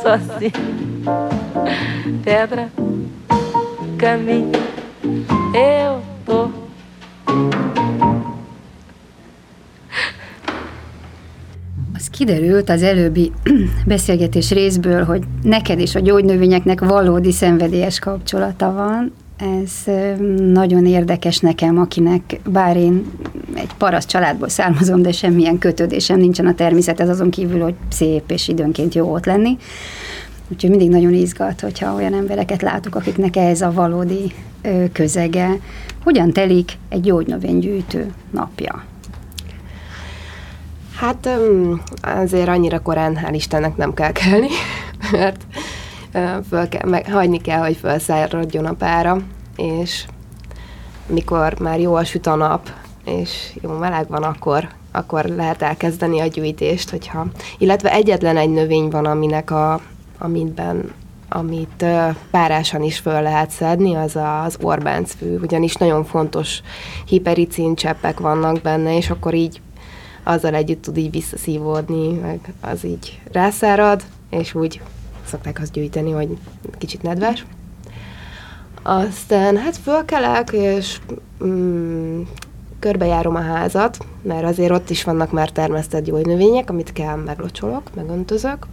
só assim. Pedra, caminho, eu tô. Az kiderült az előbbi beszélgetés részből, hogy neked és a gyógynövényeknek valódi szenvedélyes kapcsolata van. Ez nagyon érdekes nekem, akinek bár én egy paraszt családból származom, de semmilyen kötődésem nincsen a természethez, azon kívül, hogy szép és időnként jó ott lenni. Úgyhogy mindig nagyon izgat, hogyha olyan embereket látok, akiknek ez a valódi közege. Hogyan telik egy gyógynövénygyűjtő napja? Hát azért annyira korán, hál' Istennek nem kell kelni, mert hagyni kell, hogy felszáradjon a pára, és mikor már jó a süt a nap, és jó meleg van, akkor lehet elkezdeni a gyűjtést, illetve egyetlen egy növény van, amit párásan is föl lehet szedni, az az orbáncfű, ugyanis nagyon fontos hipericin cseppek vannak benne, és akkor így azzal együtt tud így visszaszívódni, meg az így rászárad, és úgy szokták azt gyűjteni, hogy kicsit nedves. Aztán hát fölkelek, és körbejárom a házat, mert azért ott is vannak már termesztett gyógynövények, amit kell meglocsolok, megöntözök,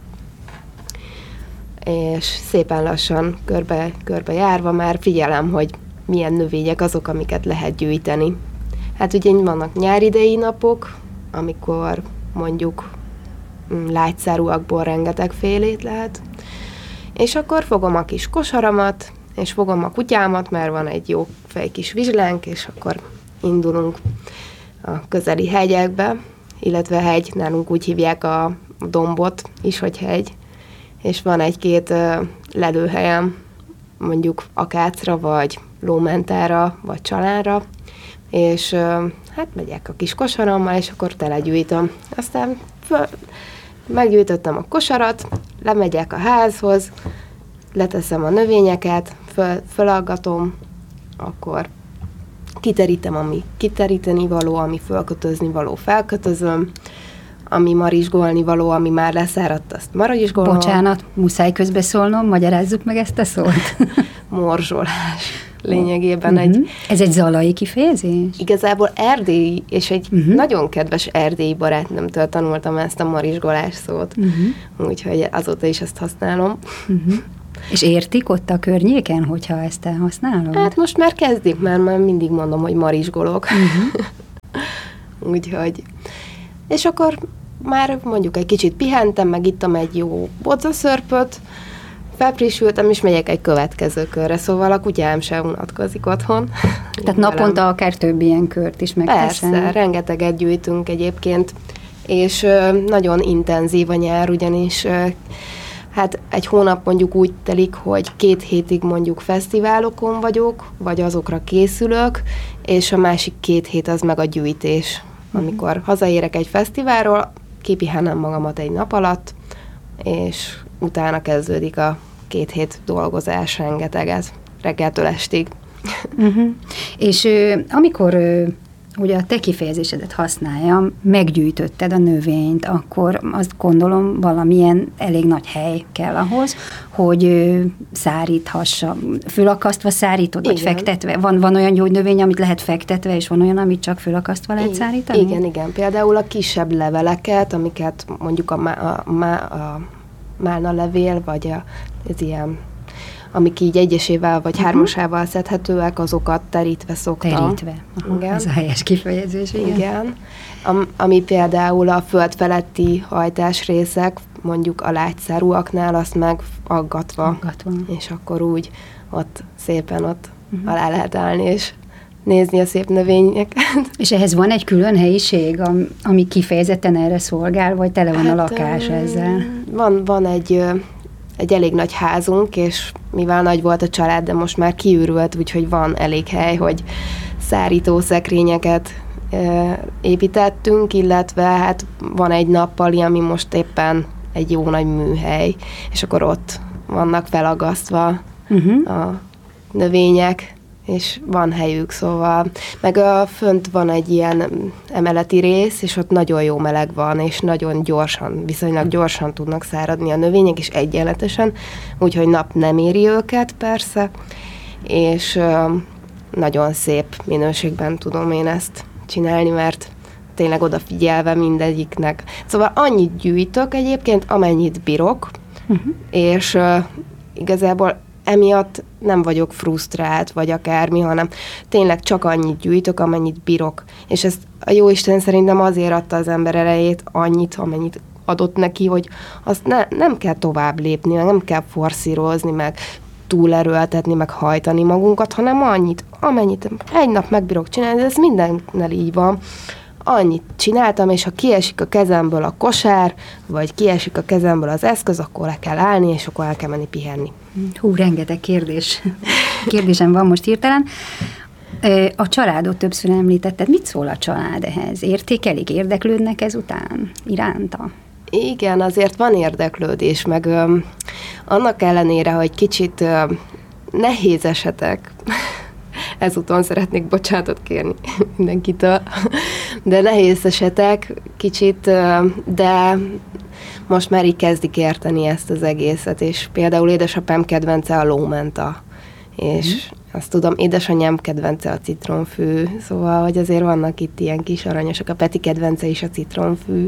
és szépen lassan körbe járva már figyelem, hogy milyen növények azok, amiket lehet gyűjteni. Hát ugye vannak nyáridei napok, amikor mondjuk lágyszárúakból rengetegfélét lehet, és akkor fogom a kis kosaramat, és fogom a kutyámat, mert van egy jó fej kis vizslánk, és akkor indulunk a közeli hegyekbe, illetve hegy, nálunk úgy hívják a dombot is, hogy hegy, és van egy-két lelőhelyem, mondjuk akácra, vagy lómentára, vagy csalánra, és hát megyek a kis kosarammal, és akkor telegyűjtöm. Aztán meggyűjtöttem a kosarat, lemegyek a házhoz, leteszem a növényeket, fölaggatom, akkor kiterítem, ami kiteríteni való, ami fölkötözni való, felkötözöm, ami marizsgolni való, ami már leszáradt, azt marizsgolom. Bocsánat, muszáj közbeszólnom, magyarázzuk meg ezt a szót. Morzsolás. Lényegében Ez egy zalai kifejezés? Igazából erdélyi, és egy nagyon kedves erdélyi barátnőmtől tanultam ezt a marizsgolás szót. Úgyhogy azóta is ezt használom. És értik ott a környéken, hogyha ezt te használod? Hát most már kezdik, mert már mindig mondom, hogy marizsgolok. Úgyhogy. És akkor már mondjuk egy kicsit pihentem, meg ittam egy jó bodzaszörpöt, felfrissültem, és megyek egy következő körre, szóval a kutyám sem unatkozik otthon. Tehát naponta akár több ilyen kört is megteszem. Persze, rengeteget gyűjtünk egyébként, és nagyon intenzív a nyár, ugyanis hát egy hónap mondjuk úgy telik, hogy 2 hétig mondjuk fesztiválokon vagyok, vagy azokra készülök, és a másik 2 hét az meg a gyűjtés. Amikor hazaérek egy fesztiválról, kipihenem magamat egy nap alatt, és utána kezdődik a 2 hét dolgozás, rengeteget, reggeltől estig. És amikor ugye a te kifejezésedet használjam, meggyűjtötted a növényt, akkor azt gondolom valamilyen elég nagy hely kell ahhoz, hogy száríthassa. Fölakasztva szárítod, vagy fektetve? Van olyan gyógynövény, amit lehet fektetve, és van olyan, amit csak fölakasztva lehet szárítani? Igen. Például a kisebb leveleket, amiket mondjuk a málna levél, vagy ez ilyen, amik így egyesével vagy hármasával szedhetőek, azokat terítve szoktam. Terítve. Igen. Ez a helyes kifejezés. Igen. Ami például a föld feletti hajtásrészek, mondjuk a lágyszárúaknál, azt meg aggatva. És akkor úgy ott szépen alá lehet állni, és nézni a szép növényeket. És ehhez van egy külön helyiség, ami kifejezetten erre szolgál, vagy tele van a lakás ezzel? Van egy elég nagy házunk, és mivel nagy volt a család, de most már kiürült, úgyhogy van elég hely, hogy szárítószekrényeket építettünk, illetve hát van egy nappali, ami most éppen egy jó nagy műhely, és akkor ott vannak felagasztva a növények, és van helyük, szóval, meg fönt van egy ilyen emeleti rész, és ott nagyon jó meleg van, és nagyon gyorsan, viszonylag gyorsan tudnak száradni a növények, és egyenletesen, úgyhogy nap nem éri őket persze, és nagyon szép minőségben tudom én ezt csinálni, mert tényleg odafigyelve mindegyiknek. Szóval annyit gyűjtök egyébként, amennyit bírok, és igazából emiatt nem vagyok frusztrált, vagy akármi, hanem tényleg csak annyit gyűjtök, amennyit bírok. És ezt a Jóisten szerintem azért adta az ember erejét annyit, amennyit adott neki, hogy azt nem kell tovább lépni, nem kell forszírozni, meg túlerőltetni, meg hajtani magunkat, hanem annyit, amennyit egy nap megbírok csinálni, de ez mindennel így van. Annyit csináltam, és ha kiesik a kezemből a kosár, vagy kiesik a kezemből az eszköz, akkor le kell állni, és akkor el kell menni pihenni. Hú, rengeteg kérdésem van most hirtelen. A családot többször említetted. Mit szól a család ehhez? Értékelik, érdeklődnek ezután iránta? Igen, azért van érdeklődés, meg annak ellenére, hogy kicsit nehéz esetek, ezúton szeretnék bocsánatot kérni mindenkitől, de nehéz esetek kicsit, de most már így kezdik érteni ezt az egészet, és például édesapám kedvence a lómenta, és azt tudom, édesanyám kedvence a citronfű, szóval, hogy azért vannak itt ilyen kis aranyosak, a Peti kedvence is a citronfű.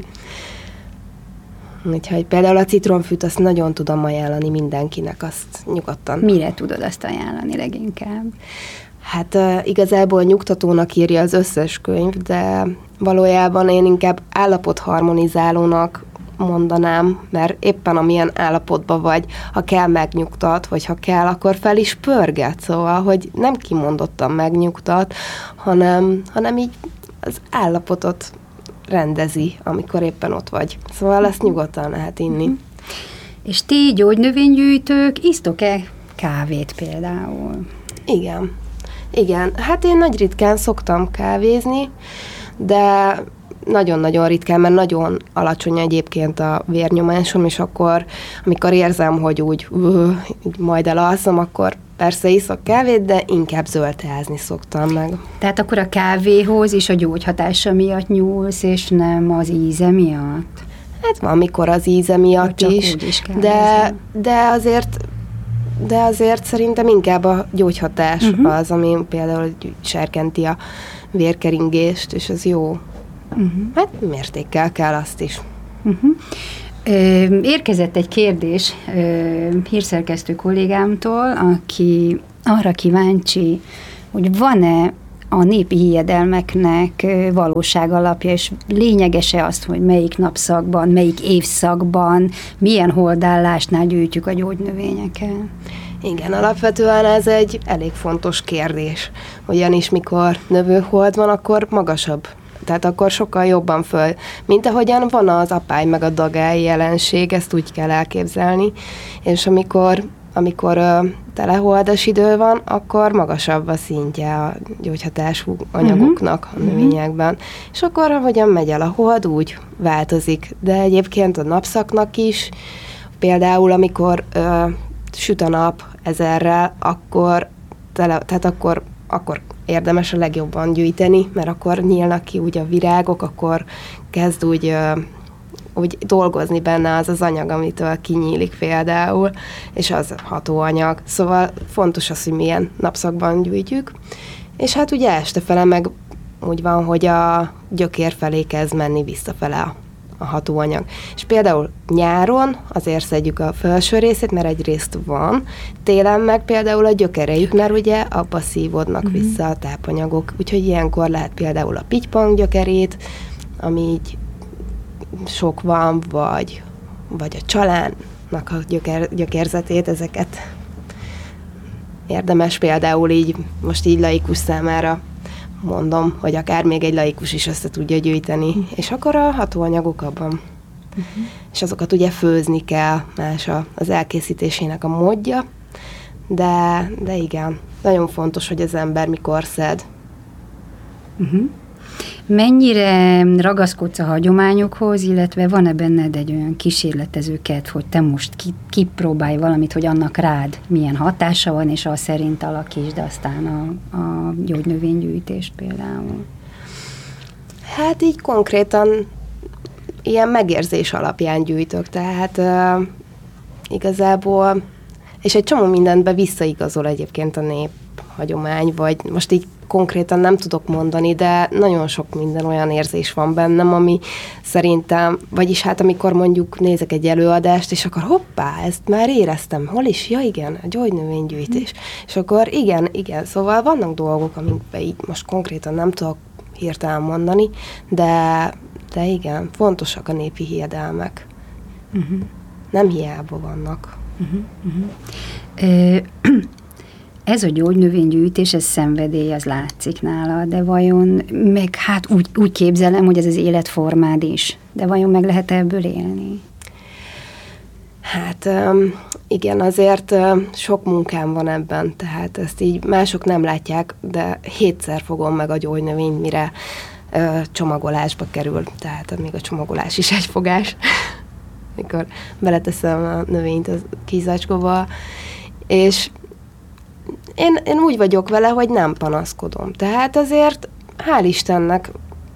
Úgyhogy például a citronfűt azt nagyon tudom ajánlani mindenkinek, azt nyugodtan. Mire tudod azt ajánlani leginkább? Hát igazából nyugtatónak írja az összes könyv, de valójában én inkább állapotharmonizálónak mondanám, mert éppen amilyen állapotban vagy, ha kell megnyugtat, vagy ha kell, akkor fel is pörget, szóval, hogy nem kimondottan megnyugtat, hanem így az állapotot rendezi, amikor éppen ott vagy. Szóval ezt nyugodtan lehet inni. És ti gyógynövénygyűjtők isztok-e kávét például? Igen. Hát én nagy ritkán szoktam kávézni, de nagyon-nagyon ritkán, mert nagyon alacsony egyébként a vérnyomásom, és akkor, amikor érzem, hogy úgy majd elalszom, akkor persze iszok kávét, de inkább zöld teázni szoktam meg. Tehát akkor a kávéhoz is a gyógyhatása miatt nyúlsz, és nem az íze miatt? Hát van, mikor az íze miatt is de azért szerintem inkább a gyógyhatás az, ami például serkenti a vérkeringést, és az jó. Hát mértékkel kell azt is. Érkezett egy kérdés hírszerkesztő kollégámtól, aki arra kíváncsi, hogy van-e a népi hiedelmeknek valóság alapja, és lényeges-e azt, hogy melyik napszakban, melyik évszakban, milyen holdállásnál gyűjtjük a gyógynövényeket? Igen, alapvetően ez egy elég fontos kérdés. Ugyanis mikor növőhold van, akkor magasabb. Tehát akkor sokkal jobban föl, mint ahogyan van az apály meg a dagály jelenség, ezt úgy kell elképzelni, és amikor teleholdas idő van, akkor magasabb a szintje a gyógyhatású anyagoknak a növényekben. És akkor, ahogyan megy el a hold, úgy változik. De egyébként a napszaknak is, például amikor süt a nap ezerrel, akkor érdemes a legjobban gyűjteni, mert akkor nyílnak ki úgy a virágok, akkor kezd úgy dolgozni benne az anyag, amitől kinyílik például, és az hatóanyag. Szóval fontos az, hogy milyen napszakban gyűjtjük. És hát ugye estefele meg úgy van, hogy a gyökér felé kezd menni visszafele a hatóanyag. És például nyáron azért szedjük a felső részét, mert egyrészt van, télen meg például a gyökerejük, mert ugye abba szívódnak vissza a tápanyagok. Úgyhogy ilyenkor lehet például a pittypang gyökerét, ami így sok van, vagy a csalánnak a gyökérzetét, ezeket érdemes például így, most így laikus számára mondom, hogy akár még egy laikus is össze tudja gyűjteni, és akkor a hatóanyagok abban. És azokat ugye főzni kell, más az elkészítésének a módja, de igen, nagyon fontos, hogy az ember mikor szed. Mennyire ragaszkodsz a hagyományokhoz, illetve van-e benned egy olyan kísérletező kedv, hogy te most kipróbálj valamit, hogy annak rád milyen hatása van, és az szerint alakítsd aztán a gyógynövénygyűjtést például? Hát így konkrétan ilyen megérzés alapján gyűjtök, tehát igazából, és egy csomó mindenbe visszaigazol egyébként a néphagyomány, vagy most így konkrétan nem tudok mondani, de nagyon sok minden olyan érzés van bennem, ami szerintem, vagyis hát amikor mondjuk nézek egy előadást, és akkor hoppá, ezt már éreztem, hol is? Ja igen, a gyógynövénygyűjtés. És akkor igen, szóval vannak dolgok, amikben így most konkrétan nem tudok hirtelen mondani, de igen, fontosak a népi hiedelmek. Nem hiába vannak. Ez a gyógynövénygyűjtés, ez szenvedély, az látszik nála, de vajon, meg hát úgy képzelem, hogy ez az életformád is, de vajon meg lehet ebből élni? Hát igen, azért sok munkám van ebben, tehát ezt így mások nem látják, de 7-szer fogom meg a gyógynövényt, mire csomagolásba kerül, tehát még a csomagolás is egy fogás, mikor beleteszem a növényt a kis-zacskóba, és én úgy vagyok vele, hogy nem panaszkodom. Tehát azért, hál' Istennek,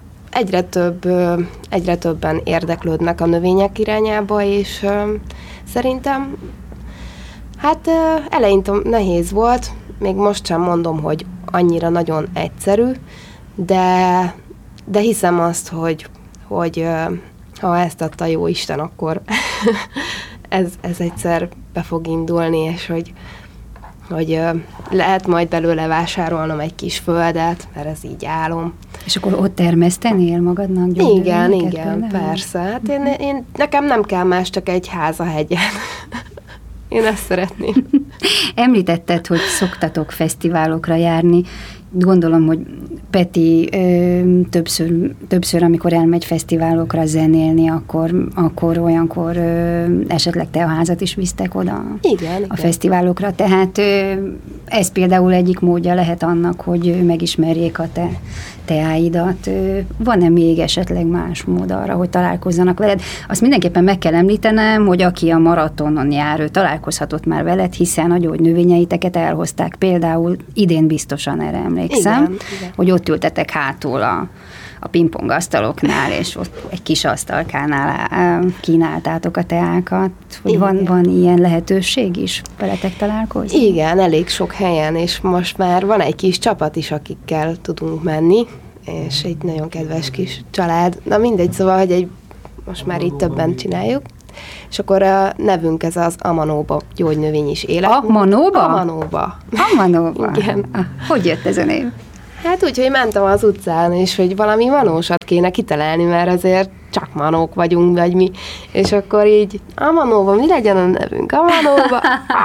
egyre többen érdeklődnek a növények irányába, és szerintem, hát eleinte nehéz volt, még most sem mondom, hogy annyira nagyon egyszerű, de hiszem azt, hogy ha ezt adta jó Isten, akkor ez egyszer be fog indulni, és hogy lehet majd belőle vásárolnom egy kis földet, mert ez így álom. És akkor ott termesztenél magadnak gyógynövényeket? Igen, persze. Hát nekem nem kell más, csak egy ház a hegyen. Én ezt szeretném. Említetted, hogy szoktatok fesztiválokra járni. Gondolom, hogy Peti többször, amikor elmegy fesztiválokra zenélni, akkor olyankor esetleg te a házat is visztek oda igen. A fesztiválokra. Tehát ez például egyik módja lehet annak, hogy megismerjék a te teáidat. Van-e még esetleg más mód arra, hogy találkozzanak veled? Azt mindenképpen meg kell említenem, hogy aki a maratonon jár, ő találkozhatott már veled, hiszen a gyógynövényeiteket elhozták. Például idén biztosan erre emlékszem, igen. Hogy ott ültetek hátul a pingpongasztaloknál, és ott egy kis asztalkánál kínáltátok a teákat, hogy van ilyen lehetőség is veletek találkozni? Igen, elég sok helyen, és most már van egy kis csapat is, akikkel tudunk menni, és egy nagyon kedves kis család. Na mindegy, szóval, hogy most már így többen csináljuk. És akkor a nevünk ez az Amanóba gyógynövény is élet. Amanóba? Amanóba. Igen. Hogy jött ez a név? Hát úgy, hogy mentem az utcán, és hogy valami manósat kéne kitalálni, mert azért csak manók vagyunk, vagy mi. És akkor így, Amanóba, mi legyen a nevünk? Amanóba,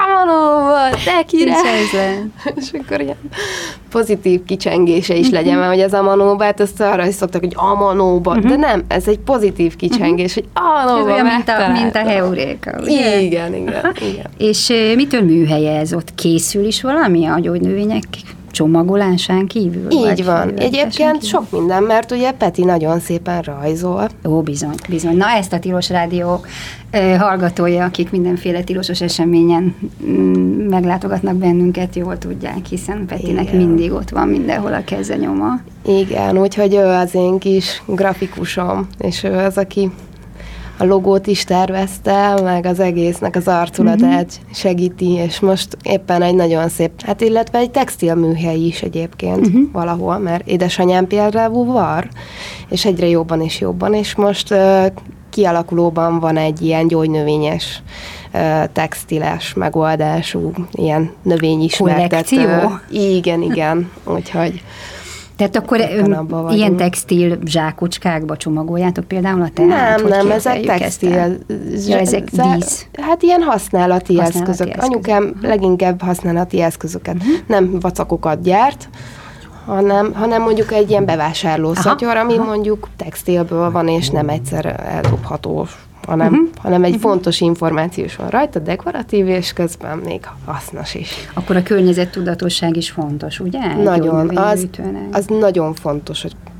te király! És akkor ilyen pozitív kicsengése is legyen, mert hogy az Amanóba, hát azt arra is szoktak, hogy Amanóba, de nem, ez egy pozitív kicsengés, hogy Amanóba mint a heuréka. Igen. És mitől műhelye ez ott? Készül is valami a gyógynövények csomagolásán kívül? Így van. Egyébként sok minden, mert ugye Peti nagyon szépen rajzol. Ó, bizony. Na ezt a Tilos Rádió hallgatója, akik mindenféle tilosos eseményen meglátogatnak bennünket, jól tudják, hiszen Petinek mindig ott van mindenhol a kezenyoma. Igen, úgyhogy ő az én kis grafikusom, és ő az, aki a logót is tervezte, meg az egésznek az arculatát segíti, és most éppen egy nagyon szép, hát illetve egy textilműhely is egyébként valahol, mert édesanyám például var, és egyre jobban és jobban, és most kialakulóban van egy ilyen gyógynövényes, textiles megoldású, ilyen növényismertető. Kollekció? Igen, úgyhogy tehát akkor ilyen textil zsákocskákba csomagoljátok például a teát? Nem, ezek textil. Ezek dísz. Hát ilyen használati eszközök. Anyukám leginkább használati eszközöket. Nem vacakokat gyárt, hanem mondjuk egy ilyen bevásárlószatyor, ami mondjuk textilből van, és nem egyszer eldobható, hanem egy fontos információs van rajta, dekoratív, és közben még hasznos is. Akkor a környezettudatosság is fontos, ugye? Nagyon. Az nagyon fontos, hogy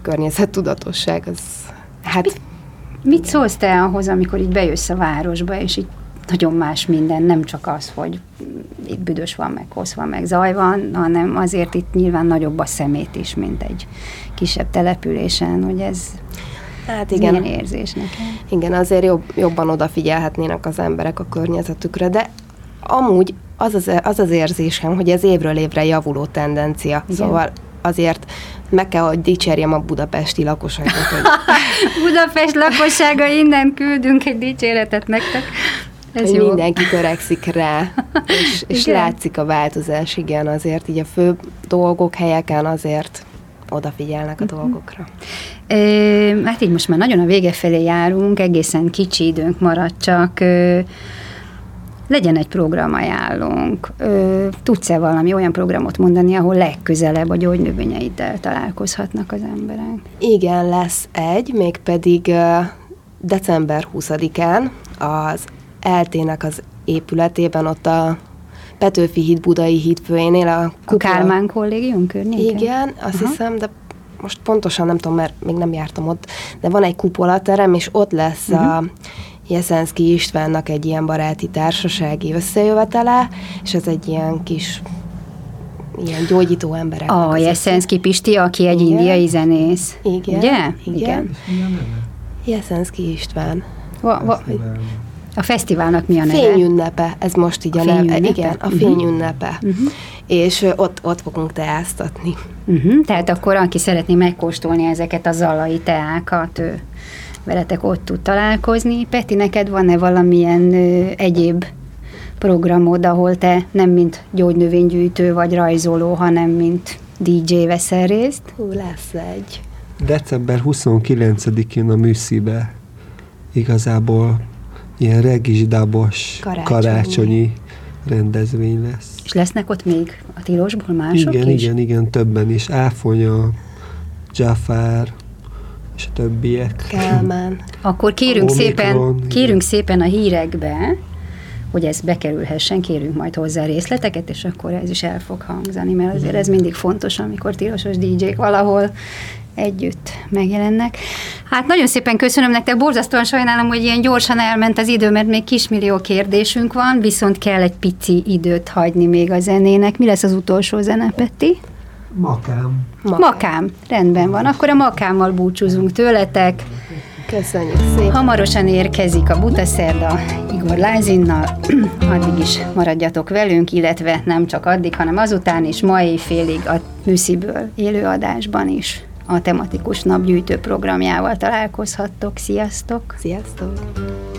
környezettudatosság, az hát... Mit szólsz te ahhoz, amikor így bejössz a városba, és így nagyon más minden, nem csak az, hogy itt büdös van, meg kosz van, meg zaj van, hanem azért itt nyilván nagyobb a szemét is, mint egy kisebb településen, hogy ez Hát igen. milyen érzés nekem. Igen, azért jobban odafigyelhetnének az emberek a környezetükre, de amúgy az az érzésem, hogy ez évről évre javuló tendencia. Igen. Szóval azért meg kell, hogy dicsérjem a budapesti lakosságot. Hogy... Budapest lakossága, innen küldünk egy dicséretet nektek. Ez jó. Mindenki törekszik rá, és látszik a változás, igen, azért így a fő dolgok, helyeken azért odafigyelnek a dolgokra. Hát így most már nagyon a vége felé járunk, egészen kicsi időnk maradt, csak legyen egy programajánlónk. Tudsz-e valami olyan programot mondani, ahol legközelebb a gyógynövényeiddel találkozhatnak az emberek? Igen, lesz egy, mégpedig december 20-án az ELTE-nek az épületében, ott a Petőfi híd budai hídfőjénél a Kálmán kollégium környéken? Igen, azt hiszem, de most pontosan nem tudom, mert még nem jártam ott, de van egy kupolaterem, és ott lesz a Jeszenszky Istvánnak egy ilyen baráti társasági összejövetele, és ez egy ilyen kis ilyen gyógyító emberek. A Jeszenszky Pisti, aki egy indiai zenész. Igen. Ugye? Igen. Jeszenszky István. A fesztiválnak mi a neve? Fényünnepe, ez most így a neve. Igen, a Fényünnepe. És ott fogunk teáztatni. Tehát akkor, aki szeretné megkóstolni ezeket a zalai teákat, veletek ott tud találkozni. Peti, neked van-e valamilyen egyéb programod, ahol te nem mint gyógynövénygyűjtő vagy rajzoló, hanem mint DJ veszel részt? Lesz egy. December 29-én a Műszibe igazából ilyen regizsdábos karácsonyi rendezvény lesz. És lesznek ott még a tilosból mások is? Igen, többen is. Áfonya, Jafar, és a többiek. Kálmán. Akkor kérünk szépen a hírekbe, hogy ez bekerülhessen, kérünk majd hozzá részleteket, és akkor ez is el fog hangzani, mert azért ez mindig fontos, amikor tilosos DJ-k valahol együtt megjelennek. Hát nagyon szépen köszönöm nektek, borzasztóan sajnálom, hogy ilyen gyorsan elment az idő, mert még kismillió kérdésünk van, viszont kell egy pici időt hagyni még a zenének. Mi lesz az utolsó zene, Peti? Makám. Rendben van. Akkor a Makámmal búcsúzunk tőletek. Köszönjük szépen. Hamarosan érkezik a Butaszerda Igor Lázinnal. Addig is maradjatok velünk, illetve nem csak addig, hanem azután is ma éjfélig a Műsziből élő adásban is a tematikus napgyűjtő programjával találkozhattok. Sziasztok! Sziasztok!